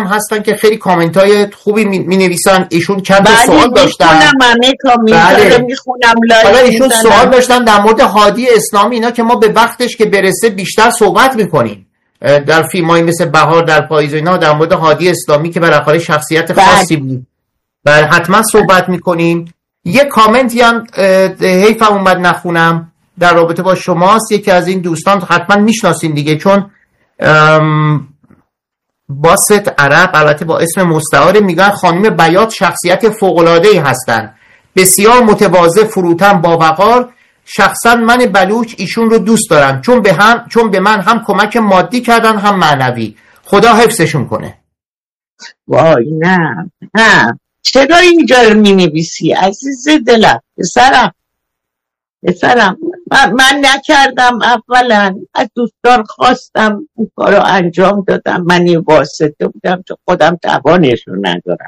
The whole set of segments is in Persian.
هم هستن که خیلی کامنت های خوبی می نویسن. ایشون چند تا سوال داشتن. بله میخونم. حالا ایشون سوال داشتن در مورد هادی اسلامی، اینا که ما به وقتش که برسه بیشتر صحبت میکنیم در فیلمایی مثل بهار در پاییز و اینا، در مورد هادی اسلامی که بالاخره شخصیت خاصی بود حتما صحبت میکنیم. یه کامنتی هم حیفم اومد نخونم در رابطه با شماست. یکی از این دوستان حتما میشناسین دیگه، چون باست عرب البته با اسم مستعار، میگن خانم بیات شخصیت فوق‌العاده‌ای هستن، بسیار متواضع، فروتن، با وقار. شخصا من بلوچ ایشون رو دوست دارم، چون به من هم کمک مادی کردن هم معنوی. خدا حفظشون کنه. وای نه چرا اینجا رو می نویسی عزیز دلم؟ پسرم من نکردم. اولا از دوستان خواستم اون کارو انجام دادم، من یه واسطه بودم چون خودم توانشو ندارم.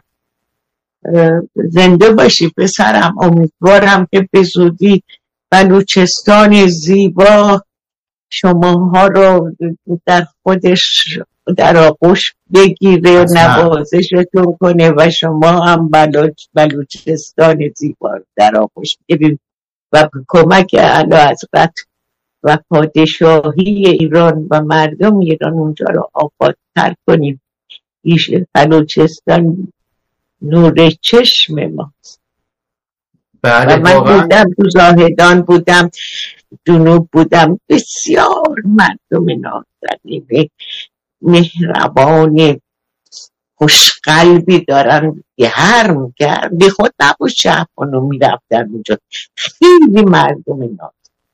زنده باشی پسرم. امیدوارم که به زودی بلوچستان زیبا شماها رو در خودش در آغوش بگیره و نوازشتون کنه و شما هم بلوچستان زیبا رو در آغوش بگیرید و کمک اعلیحضرت و پادشاهی ایران و مردم ایران اونجا رو آبادتر کنیم. بلوچستان نور چشم ماست. بله و من بودم تو زاهدان، بودم جنوب، بودم بسیار مردم نازنین مهربان خوشقلبی دارن، گرم بی خود نبود شهبانو میرفتن اونجا. خیلی مردم نازنین.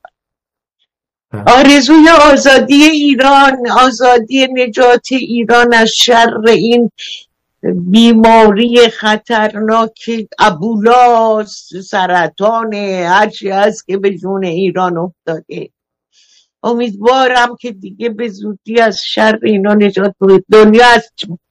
آرزوی آزادی ایران، آزادی نجات ایران از شر این بیماری خطرناک ابولا، سرطان، هرچی هست که به جون ایران افتاده. امیدوارم که دیگه به زودی از شر اینا نجات بود. دنیا از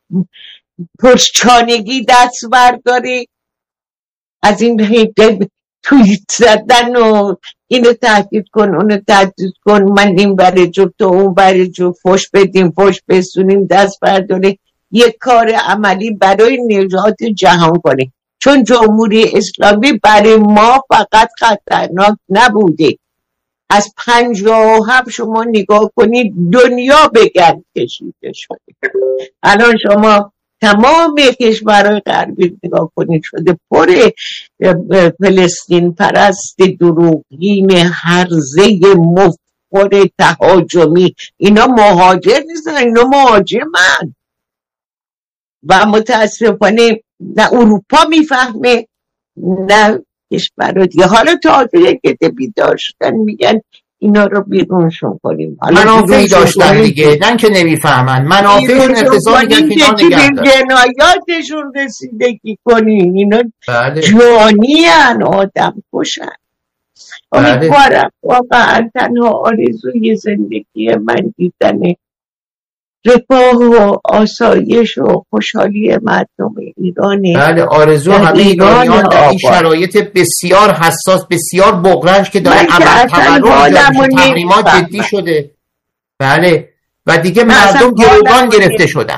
پرچانگی دست برداره، از این توییت زدن و اینو تهدید کن اونو تهدید کن، من این بره جو تو اون بره جو، فوش بدیم فوش بسونیم، دست برداره یک کار عملی برای نجات جهان کنه. چون جمهوری اسلامی برای ما فقط خطرناک نبوده، از 57 شما نگاه کنید دنیا به گرد کشیده شده. الان شما تمام کشورهای غربی نگاه کنید شده پر فلسطین پرست دروغین هرزه مفخر تهاجمی. اینا مهاجر نیستن، اینا مهاجمن و متاسفانه نه اروپا میفهمه نه کشور دیگه. حالا تازه که بیدار شدن میگن اینا رو بیرونشون کنیم. منافعی داشتن دیگه، نه که نمیفهمن منافعشون اقتضا میگن که اینا نگه دارن، جنایاتشون رسیدگی کنین. اینا جوانی هن، آدم کشن. امیدوارم واقعا تنها آرزوی زندگی من دیدن رفاه و آسایش و خوشحالی مردم ایرانه. بله آرزو همه ایرانیان در این شرایط بسیار حساس، بسیار بغرنج که داره تحریمات جدی شده. بله و دیگه مردم گروگان گرفته شدن.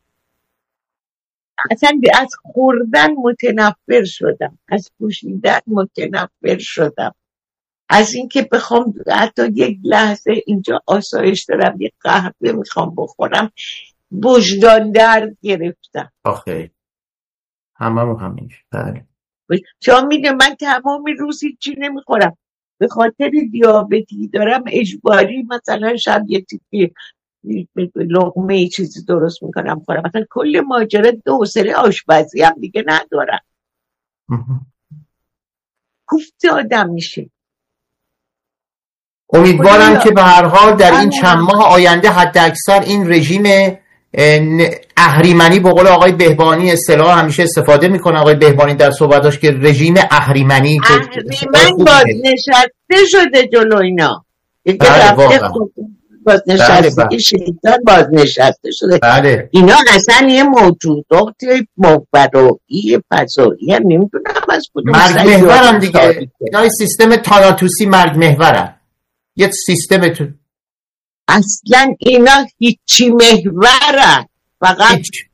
اصلا از خوردن متنفر شدم، از پوشیدن متنفر شدم، از اینکه بخوام حتی یک لحظه اینجا آسایش دارم یک قهوه میخوام بخورم وجدان درد گرفتم. آخه هممون همینش. بله شما میدونم من تمام روز هیچی نمیخورم به خاطر دیابتی دارم، اجباری مثلا شب یه تیپی لقمه ای چیزی درست میکنم خورم، مثلا کل ماجرا دوسره آشپزی هم دیگه ندارم. کوفت آدم میشه. امیدوارم که به هر حال در این چند ماه آینده حد اکثر این رژیم اهریمنی، به قول آقای بهبانی اصطلاح همیشه استفاده میکنه آقای بهبانی در صحبتاش که رژیم اهریمنی بازنشسته شده جلو اینا. بازنشسته شیطان بازنشسته شده. بله. اینا اصلا یه موجودات ماورایی فضایی هم نمیدونم از کدوم مرگ محورن دیگه. اینا سیستم تاناتوسی مرگ محورن، یه سیستم تو اصلا اینا هیچی محورن، فقط